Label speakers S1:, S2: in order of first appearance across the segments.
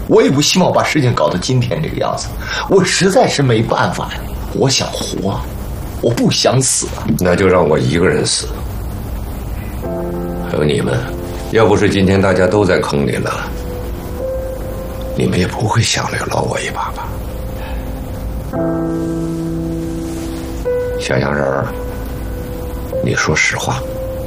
S1: 我也不希望把事情搞到今天这个样子，我实在是没办法呀。我想活，我不想死啊。
S2: 那就让我一个人死。还有你们，要不是今天大家都在坑里了，你们也不会想来捞我一把吧？小洋人儿，你说实话，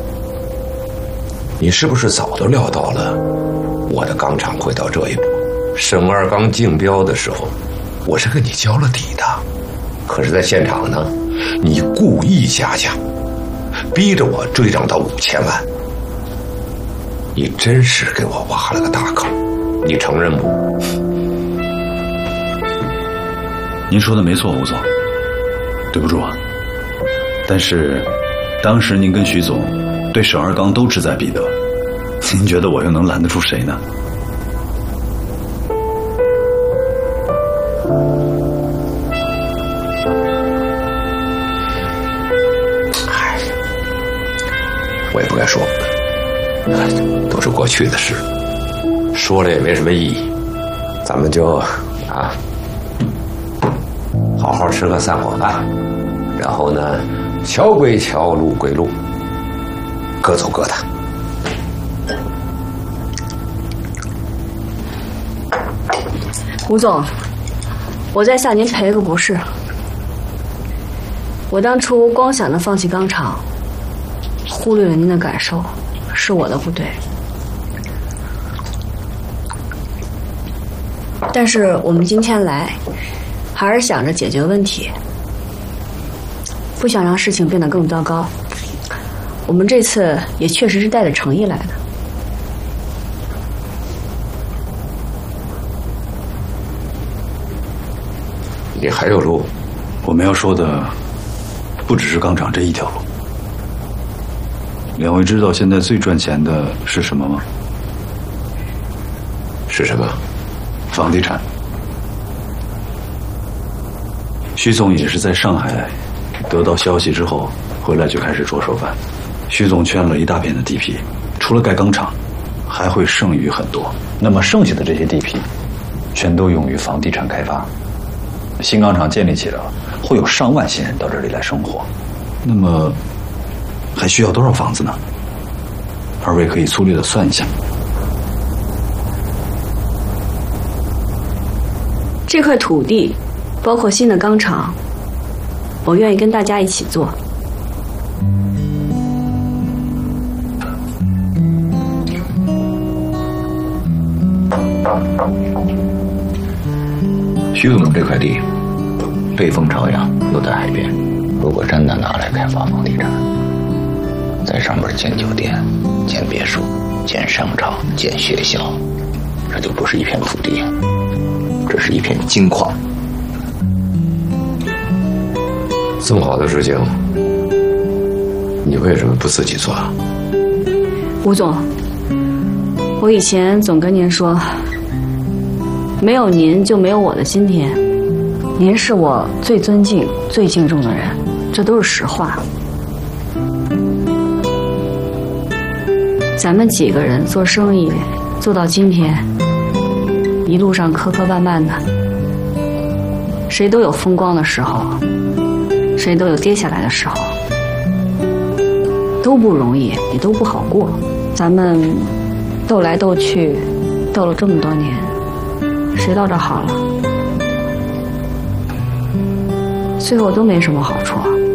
S2: 你是不是早都料到了我的钢厂会到这一步？沈二刚竞标的时候，我是跟你交了底的，可是在现场呢，你故意加价，逼着我追涨到5000万。你真是给我挖了个大坑，你承认不？
S3: 您说的没错，吴总，对不住啊。但是当时您跟徐总对沈二刚都志在必得，您觉得我又能拦得住谁呢？
S2: 我也不该说，都是过去的事，说了也没什么意义。咱们就好好吃个散伙饭，然后呢，桥归桥，路归路，各走各的。
S4: 吴总，我再向您赔个不是。我当初光想着放弃钢厂，忽略了您的感受，是我的不对。但是我们今天来，还是想着解决问题，不想让事情变得更糟糕。我们这次也确实是带着诚意来的。
S2: 你还有路？
S3: 我们要说的不只是钢厂这一条路。两位知道现在最赚钱的是什么吗？
S2: 是什么？
S3: 房地产。徐总也是在上海得到消息之后回来就开始着手办。徐总圈了一大片的地皮，除了盖钢厂，还会剩余很多。那么剩下的这些地皮，全都用于房地产开发。新钢厂建立起来了，会有上万新人到这里来生活。那么还需要多少房子呢？二位可以粗略的算一下。
S4: 这块土地，包括新的钢厂，我愿意跟大家一起做。
S1: 徐总这块地背风朝阳，又在海边，如果真的拿来开发房地产，在上面建酒店、建别墅、建商场、建学校，这就不是一片土地，这是一片金矿。
S2: 这么好的事情，你为什么不自己做啊？
S4: 吴总，我以前总跟您说，没有您就没有我的今天。您是我最尊敬、最敬重的人，这都是实话。咱们几个人做生意做到今天，一路上磕磕绊绊的，谁都有风光的时候，谁都有跌下来的时候，都不容易，也都不好过。咱们斗来斗去，斗了这么多年，谁落着好了？最后都没什么好处。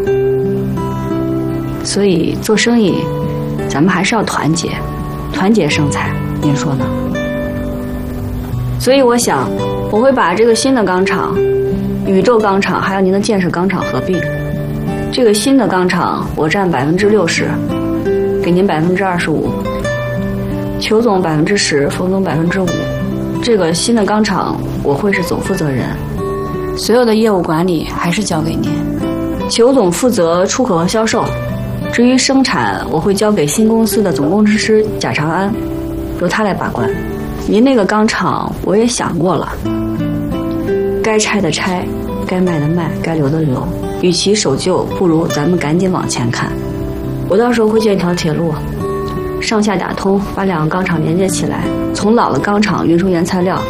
S4: 所以做生意，咱们还是要团结，团结生财，您说呢？所以我想，我会把这个新的钢厂、宇宙钢厂还有您的建设钢厂合并。这个新的钢厂我占60%，给您25%，裘总10%，冯总5%。这个新的钢厂我会是总负责人，所有的业务管理还是交给您。裘总负责出口和销售，至于生产我会交给新公司的总工程师贾长安，由他来把关。您那个钢厂我也想过了，该拆的拆，该卖的卖，该留的留，与其守旧，不如咱们赶紧往前看。我到时候会建一条铁路，上下打通，把2个钢厂连接起来，从老的钢厂运输原材料